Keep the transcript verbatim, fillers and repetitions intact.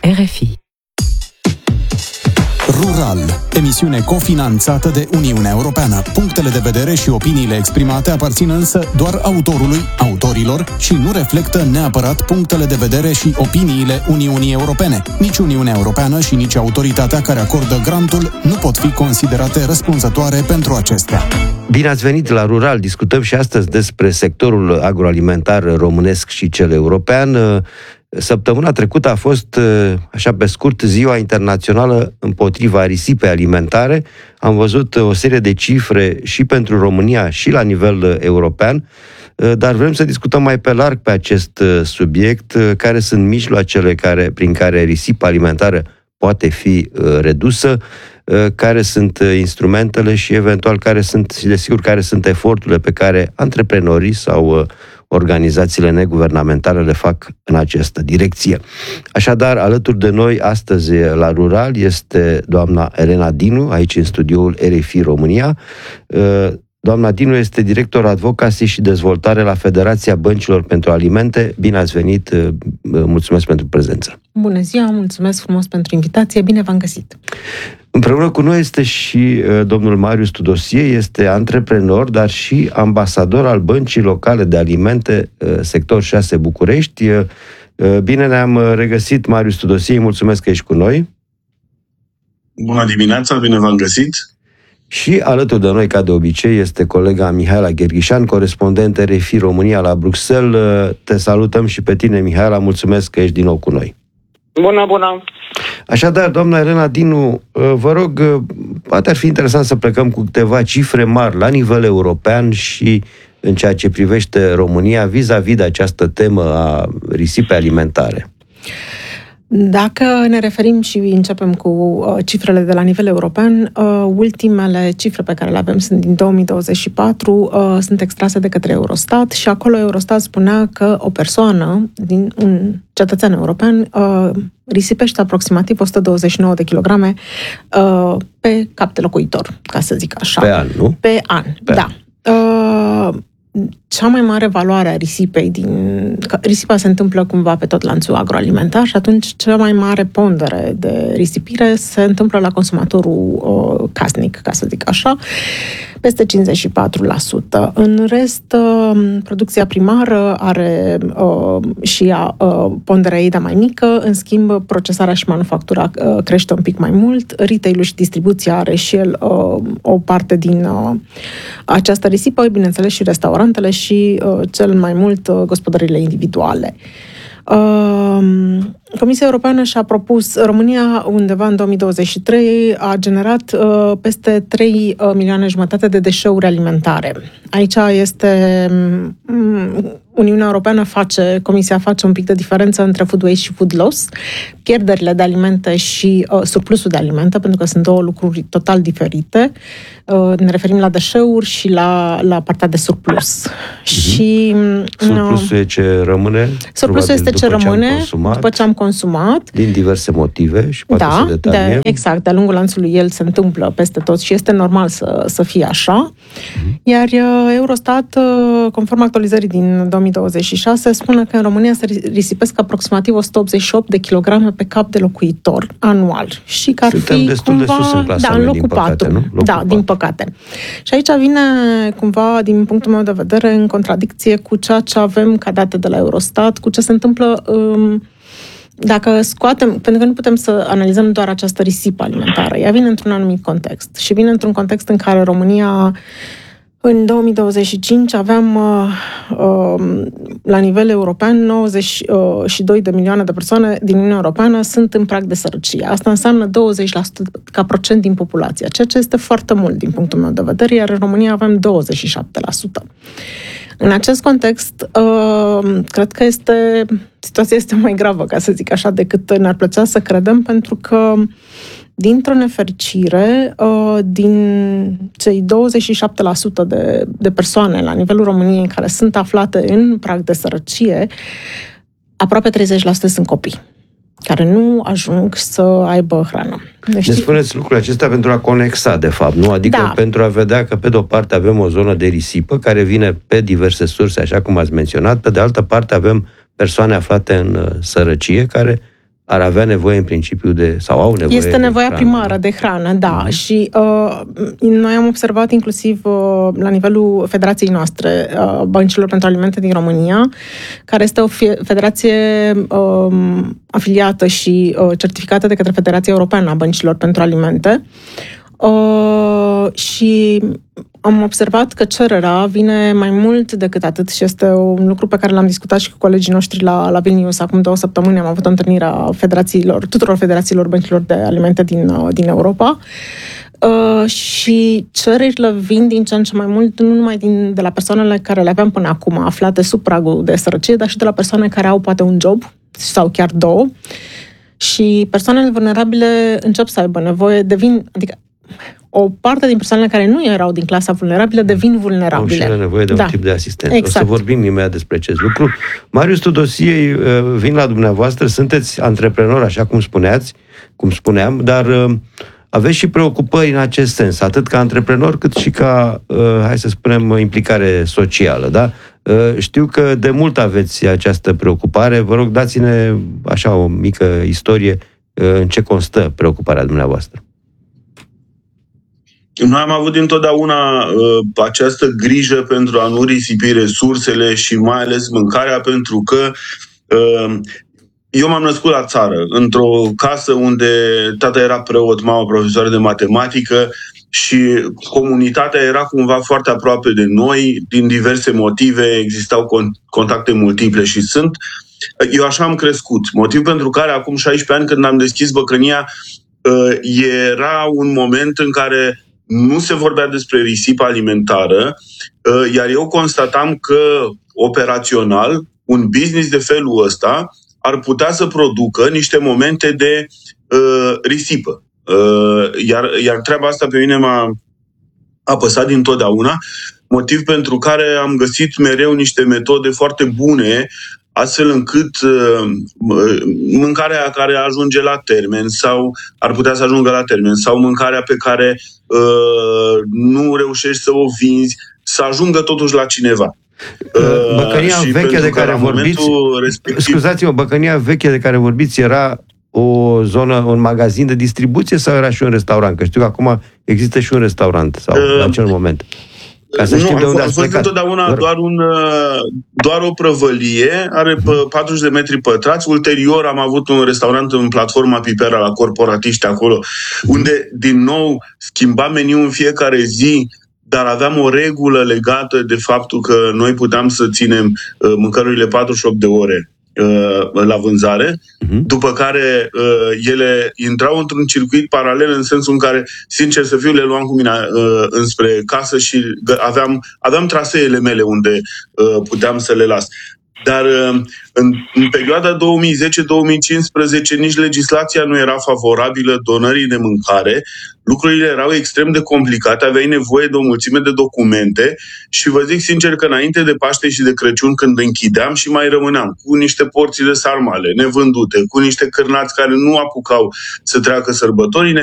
R F I. Rural, emisiune cofinanțată de Uniunea Europeană. Punctele de vedere și opiniile exprimate aparțin însă doar autorului, autorilor și nu reflectă neapărat punctele de vedere și opiniile Uniunii Europene. Nici Uniunea Europeană și nici autoritatea care acordă grantul nu pot fi considerate răspunzătoare pentru acestea. Bine ați venit la Rural! Discutăm și astăzi despre sectorul agroalimentar românesc și cel european. Săptămâna trecută a fost, așa pe scurt, Ziua Internațională împotriva risipei alimentare. Am văzut o serie de cifre și pentru România și la nivel european, dar vrem să discutăm mai pe larg pe acest subiect, care sunt mijloacele care, prin care risipa alimentară poate fi redusă, care sunt instrumentele și eventual care sunt, și desigur, care sunt eforturile pe care antreprenorii sau organizațiile neguvernamentale le fac în această direcție. Așadar, alături de noi astăzi la Rural este doamna Elena Dinu, aici în studioul R F I România. Doamna Dinu este director advocacy și dezvoltare la Federația Băncilor pentru Alimente. Bine ați venit, mulțumesc pentru prezență. Bună ziua, mulțumesc frumos pentru invitație, bine v-am găsit. Împreună cu noi este și uh, domnul Marius Tudosie, este antreprenor, dar și ambasador al Băncii Locale de Alimente, uh, sector șase București. Uh, bine ne-am regăsit, Marius Tudosie, mulțumesc că ești cu noi. Bună dimineața, bine v-am găsit. Și alături de noi, ca de obicei, este colega Mihaela Gherghișan, corespondent R F I România la Bruxelles. Te salutăm și pe tine, Mihaela, mulțumesc că ești din nou cu noi. Bună, bună! Așadar, doamna Elena Dinu, vă rog, poate ar fi interesant să plecăm cu câteva cifre mari la nivel european și în ceea ce privește România vis-a-vis de această temă a risipei alimentare. Dacă ne referim și începem cu uh, cifrele de la nivel european, uh, ultimele cifre pe care le avem sunt din două mii douăzeci și patru, uh, sunt extrase de către Eurostat și acolo Eurostat spunea că o persoană, din un cetățean european, uh, risipește aproximativ o sută douăzeci și nouă de kilograme uh, pe cap de locuitor, ca să zic așa. Pe an, nu? Pe an, pe da. An. Uh, Cea mai mare valoare a risipei din... Risipa se întâmplă cumva pe tot lanțul agroalimentar și atunci cea mai mare pondere de risipire se întâmplă la consumatorul uh, casnic, ca să zic așa, peste cincizeci și patru la sută. În rest, uh, producția primară are uh, și ea uh, ponderea ei, dar mai mică, în schimb, procesarea și manufactura uh, crește un pic mai mult, retail-ul și distribuția are și el uh, o parte din uh, această risipă, bineînțeles și restaurantele și uh, cel mai mult uh, gospodările individuale. Uh, Comisia Europeană și-a propus, România undeva în două mii douăzeci și trei a generat uh, peste trei milioane jumătate de deșeuri alimentare. Aici este um, Uniunea Europeană face, Comisia face un pic de diferență între food waste și food loss, pierderile de alimente și uh, surplusul de alimente, pentru că sunt două lucruri total diferite. Uh, ne referim la deșeuri și la, la partea de surplus. Mm-hmm. Și, surplusul uh, e ce rămâne? Surplusul este ce rămâne după ce am consumat. Din diverse motive și poate da, să detaliem. De, exact, de-a lungul lanțului el se întâmplă peste tot și este normal să, să fie așa. Mm-hmm. Iar uh, Eurostat, uh, conform actualizării din două mii douăzeci și șase, spune că în România se risipesc aproximativ o sută optzeci și opt de kilograme pe cap de locuitor anual. Și că ar Suntem fi destul cumva, de sus în clasament, da, în locul din păcate, patru. nu? Locul da, patru. din păcate. Și aici vine cumva, din punctul meu de vedere, în contradicție cu ceea ce avem ca date de la Eurostat, cu ce se întâmplă um, dacă scoatem, pentru că nu putem să analizăm doar această risipă alimentară. Ea vine într-un anumit context și vine într-un context în care România în două mii douăzeci și cinci aveam uh, uh, la nivel european nouăzeci și doi de milioane de persoane din Uniunea Europeană sunt în prag de sărăcie. Asta înseamnă douăzeci la sută ca procent din populație, ceea ce este foarte mult din punctul meu de vedere, iar în România avem douăzeci și șapte la sută. În acest context, uh, cred că este, situația este mai gravă, ca să zic așa, decât ne-ar plăcea să credem, pentru că dintr-o nefericire, din cei douăzeci și șapte la sută de, de persoane la nivelul României care sunt aflate în prag de sărăcie, aproape treizeci la sută sunt copii care nu ajung să aibă hrană. Deci spuneți lucrurile acestea pentru a conexa, de fapt, nu? Adică da. Pentru a vedea că, pe de o parte, avem o zonă de risipă care vine pe diverse surse, așa cum ați menționat, pe de altă parte avem persoane aflate în sărăcie care ar avea nevoie în principiu de, sau au nevoie Este de nevoia hrană. primară de hrană, da. Mm-hmm. Și uh, noi am observat inclusiv uh, la nivelul federației noastre, uh, Băncilor pentru Alimente din România, care este o federație uh, afiliată și uh, certificată de către Federația Europeană a Băncilor pentru Alimente. Uh, și am observat că cererea vine mai mult decât atât și este un lucru pe care l-am discutat și cu colegii noștri la, la Vilnius acum două săptămâni. Am avut o întâlnire a federațiilor, tuturor federațiilor băncilor de alimente din, din Europa. Uh, și cererile vin din ce în ce mai mult, nu numai din, de la persoanele care le aveam până acum aflate sub pragul de sărăcie, dar și de la persoane care au poate un job sau chiar două. Și persoanele vulnerabile încep să aibă nevoie, devin, adică o parte din persoanele care nu erau din clasa vulnerabilă devin vulnerabile. Au și nevoie de da. un tip de asistență. Exact. O să vorbim imediat despre acest lucru. Marius Tudosiei, vin la dumneavoastră, sunteți antreprenor, așa cum spuneați, cum spuneam, dar aveți și preocupări în acest sens, atât ca antreprenor, cât și ca, hai să spunem, implicare socială, da? Știu că de mult aveți această preocupare. Vă rog, dați-ne așa o mică istorie în ce constă preocuparea dumneavoastră. Noi am avut întotdeauna uh, această grijă pentru a nu risipi resursele și mai ales mâncarea, pentru că uh, eu m-am născut la țară, într-o casă unde tata era preot, mama profesoară de matematică și comunitatea era cumva foarte aproape de noi, din diverse motive, existau con- contacte multiple și sunt. Eu așa am crescut, motiv pentru care acum șaisprezece ani, când am deschis Băcănia, uh, era un moment în care nu se vorbea despre risipă alimentară, iar eu constatam că operațional un business de felul ăsta ar putea să producă niște momente de uh, risipă. Uh, iar, iar treaba asta pe mine m-a apăsat dintotdeauna, motiv pentru care am găsit mereu niște metode foarte bune astfel încât uh, mâncarea care ajunge la termen sau ar putea să ajungă la termen sau mâncarea pe care uh, nu reușești să o vinzi, să ajungă totuși la cineva. Uh, Băcănia veche de care vorbiți, respectiv... scuzați-mă, Băcănia veche de care vorbiți era o zonă, un magazin de distribuție sau era și un restaurant? Că știu că acum există și un restaurant sau uh, la acel moment. Ca să știm nu, de unde a fost întotdeauna doar, un, doar o prăvălie, are patruzeci de metri pătrați. Ulterior am avut un restaurant în platforma Pipera la corporatiști acolo, unde din nou schimba meniul în fiecare zi, dar aveam o regulă legată de faptul că noi puteam să ținem mâncărurile patruzeci și opt de ore la vânzare, uh-huh. după care uh, ele intrau într-un circuit paralel în sensul în care, sincer să fiu, le luam cu mine uh, înspre casă și aveam, aveam traseele mele unde uh, puteam să le las. Dar uh, în, în perioada două mii zece două mii cincisprezece nici legislația nu era favorabilă donării de mâncare, lucrurile erau extrem de complicate, aveai nevoie de o mulțime de documente și vă zic sincer că înainte de Paște și de Crăciun, când închideam și mai rămâneam cu niște porții de sarmale nevândute, cu niște cârnați care nu apucau să treacă sărbătorii,